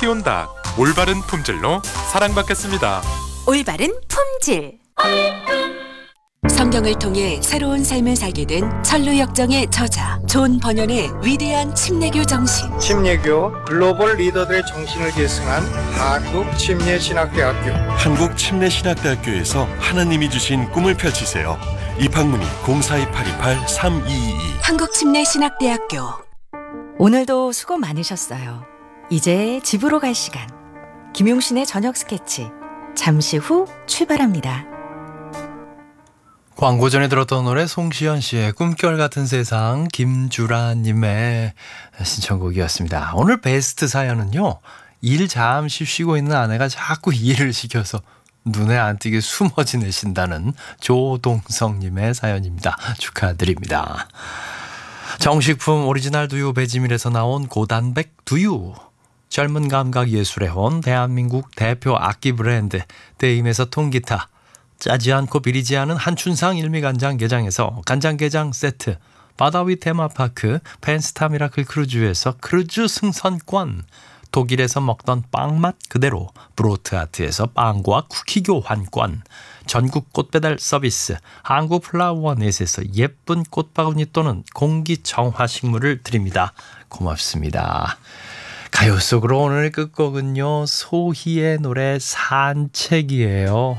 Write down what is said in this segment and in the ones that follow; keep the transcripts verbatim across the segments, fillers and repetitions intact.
키운 닭 올바른 품질로 사랑받겠습니다. 올바른 품질. 성경을 통해 새로운 삶을 살게 된 천루역정의 저자 존 번연의 위대한 침례교 정신. 침례교 글로벌 리더들의 정신을 계승한 한국침례신학대학교. 한국침례신학대학교에서 하나님이 주신 꿈을 펼치세요. 입학문의 공사이 팔이팔 삼이이이. 한국침례신학대학교. 오늘도 수고 많으셨어요. 이제 집으로 갈 시간. 김용신의 저녁 스케치 잠시 후 출발합니다. 광고 전에 들었던 노래 송시현 씨의 꿈결 같은 세상, 김주라님의 신청곡이었습니다. 오늘 베스트 사연은요, 일 잠시 쉬고 있는 아내가 자꾸 일을 시켜서 눈에 안 띄게 숨어 지내신다는 조동성님의 사연입니다. 축하드립니다. 정식품 오리지널 두유 배지밀에서 나온 고단백 두유, 젊은 감각 예술의 혼 대한민국 대표 악기 브랜드 대임에서 통기타, 짜지 않고 비리지 않은 한춘상 일미간장게장에서 간장게장 세트, 바다위 테마파크 펜스타 미라클 크루즈에서 크루즈 승선권, 독일에서 먹던 빵맛 그대로 브로트아트에서 빵과 쿠키 교환권, 전국 꽃배달 서비스 한국플라워넷에서 예쁜 꽃바구니 또는 공기정화식물을 드립니다. 고맙습니다. 가요 속으로 오늘 끝곡은요, 소희의 노래 산책이에요.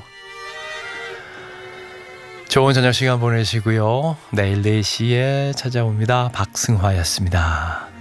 좋은 저녁 시간 보내시고요. 내일 네 시에 찾아옵니다. 박승화였습니다.